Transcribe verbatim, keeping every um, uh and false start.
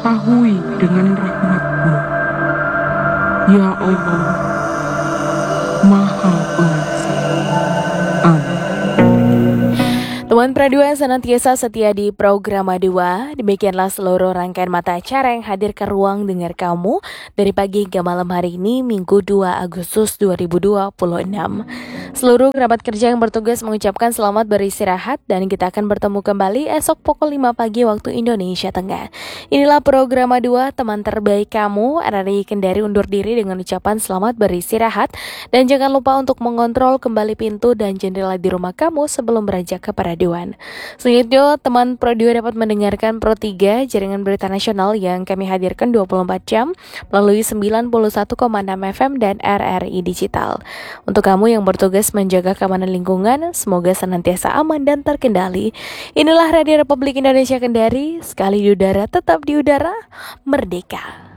Kahui dengan rahmat-Mu, ya Allah, Maha Pengasih. Amin. Teman Pradua senantiasa setia di program dua. Demikianlah seluruh rangkaian mata acara yang hadir ke ruang dengar kamu dari pagi hingga malam hari ini, Minggu dua Agustus dua ribu dua puluh enam. Seluruh kerabat kerja yang bertugas mengucapkan selamat beristirahat dan kita akan bertemu kembali esok pukul lima pagi waktu Indonesia Tengah. Inilah program dua, teman terbaik kamu. Arari Kendari undur diri dengan ucapan selamat beristirahat dan jangan lupa untuk mengontrol kembali pintu dan jendela di rumah kamu sebelum beranjak ke peraduan. Selanjutnya, teman Pro dua dapat mendengarkan Pro tiga, jaringan berita nasional yang kami hadirkan dua puluh empat jam melalui sembilan puluh satu koma enam F M dan R R I Digital. Untuk kamu yang bertugas menjaga keamanan lingkungan, semoga senantiasa aman dan terkendali. Inilah Radio Republik Indonesia Kendari, sekali di udara tetap di udara, merdeka.